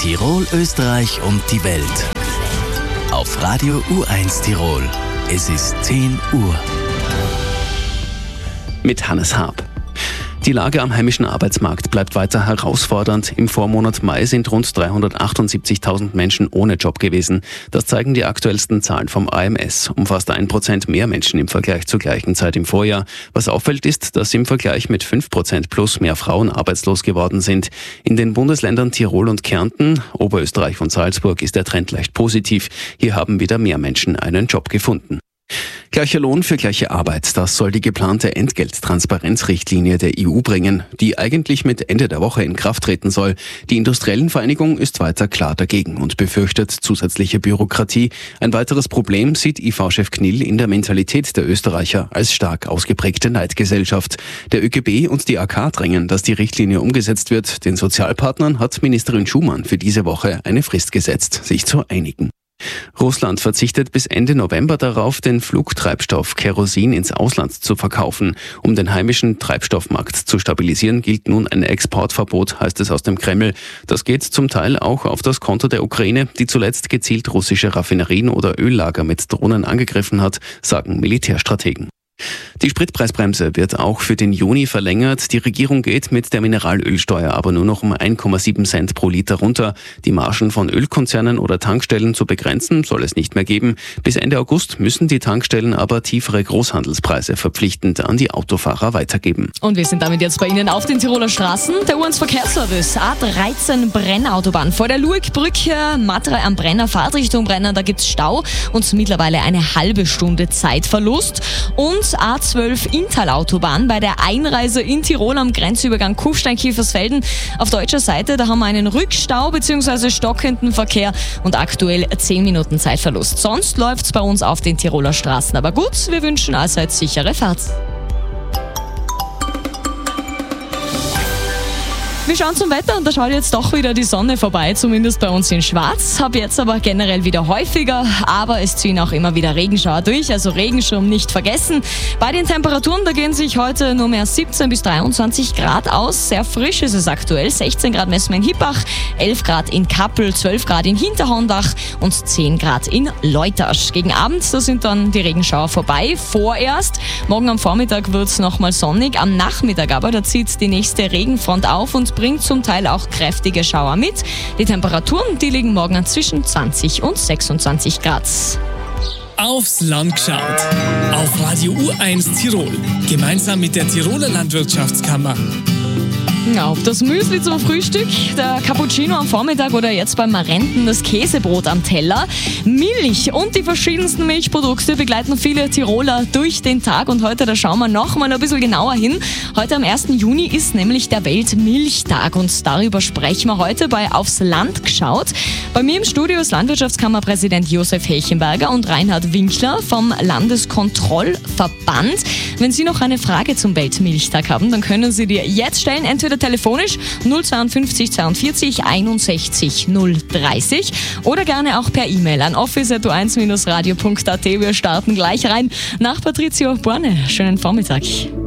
Tirol, Österreich und die Welt. Auf Radio U1 Tirol. Es ist 10 Uhr. Mit Hannes Haab. Die Lage am heimischen Arbeitsmarkt bleibt weiter herausfordernd. Im Vormonat Mai sind rund 378.000 Menschen ohne Job gewesen. Das zeigen die aktuellsten Zahlen vom AMS. Um fast 1% mehr Menschen im Vergleich zur gleichen Zeit im Vorjahr. Was auffällt ist, dass im Vergleich mit 5% plus mehr Frauen arbeitslos geworden sind. In den Bundesländern Tirol und Kärnten, Oberösterreich und Salzburg ist der Trend leicht positiv. Hier haben wieder mehr Menschen einen Job gefunden. Gleicher Lohn für gleiche Arbeit, das soll die geplante Entgelttransparenzrichtlinie der EU bringen, die eigentlich mit Ende der Woche in Kraft treten soll. Die Industriellenvereinigung ist weiter klar dagegen und befürchtet zusätzliche Bürokratie. Ein weiteres Problem sieht IV-Chef Knill in der Mentalität der Österreicher als stark ausgeprägte Neidgesellschaft. Der ÖGB und die AK drängen, dass die Richtlinie umgesetzt wird. Den Sozialpartnern hat Ministerin Schumann für diese Woche eine Frist gesetzt, sich zu einigen. Russland verzichtet bis Ende November darauf, den Flugtreibstoff Kerosin ins Ausland zu verkaufen. Um den heimischen Treibstoffmarkt zu stabilisieren, gilt nun ein Exportverbot, heißt es aus dem Kreml. Das geht zum Teil auch auf das Konto der Ukraine, die zuletzt gezielt russische Raffinerien oder Öllager mit Drohnen angegriffen hat, sagen Militärstrategen. Die Spritpreisbremse wird auch für den Juni verlängert. Die Regierung geht mit der Mineralölsteuer aber nur noch um 1,7 Cent pro Liter runter. Die Margen von Ölkonzernen oder Tankstellen zu begrenzen soll es nicht mehr geben. Bis Ende August müssen die Tankstellen aber tiefere Großhandelspreise verpflichtend an die Autofahrer weitergeben. Und wir sind damit jetzt bei Ihnen auf den Tiroler Straßen. Der U1 Verkehrsservice A13 Brennautobahn vor der Luegbrücke, Matra am Brenner, Fahrtrichtung Brenner, da gibt's Stau und mittlerweile eine halbe Stunde Zeitverlust. Und A12 Inntal-Autobahn bei der Einreise in Tirol am Grenzübergang Kufstein-Kiefersfelden. Auf deutscher Seite, da haben wir einen Rückstau bzw. stockenden Verkehr und aktuell 10 Minuten Zeitverlust. Sonst läuft's bei uns auf den Tiroler Straßen. Aber gut, wir wünschen allseits sichere Fahrt. Wir schauen zum Wetter und da schaut jetzt doch wieder die Sonne vorbei, zumindest bei uns in Schwarz. Ab jetzt aber generell wieder häufiger, aber es ziehen auch immer wieder Regenschauer durch, also Regenschirm nicht vergessen. Bei den Temperaturen, da gehen sich heute nur mehr 17 bis 23 Grad aus. Sehr frisch ist es aktuell. 16 Grad messen wir in Hippach, 11 Grad in Kappel, 12 Grad in Hinterhornbach und 10 Grad in Leutasch. Gegen Abend, da sind dann die Regenschauer vorbei, vorerst. Morgen am Vormittag wird es nochmal sonnig, am Nachmittag aber, da zieht die nächste Regenfront auf und bringt zum Teil auch kräftige Schauer mit. Die Temperaturen, die liegen morgen zwischen 20 und 26 Grad. Aufs Land geschaut. Auf Radio U1 Tirol. Gemeinsam mit der Tiroler Landwirtschaftskammer. Ja, ob das Müsli zum Frühstück, der Cappuccino am Vormittag oder jetzt beim Marenten das Käsebrot am Teller. Milch und die verschiedensten Milchprodukte begleiten viele Tiroler durch den Tag. Und heute, da schauen wir noch mal ein bisschen genauer hin. Heute am 1. Juni ist nämlich der Weltmilchtag und darüber sprechen wir heute bei Aufs Land geschaut. Bei mir im Studio ist Landwirtschaftskammerpräsident Josef Hechenberger und Reinhard Winkler vom Landeskontrollverband. Wenn Sie noch eine Frage zum Weltmilchtag haben, dann können Sie die jetzt stellen, entweder telefonisch 052 42 61 030 oder gerne auch per E-Mail an office@u1-radio.at. Wir starten gleich rein nach Patrizio Borne. Schönen Vormittag.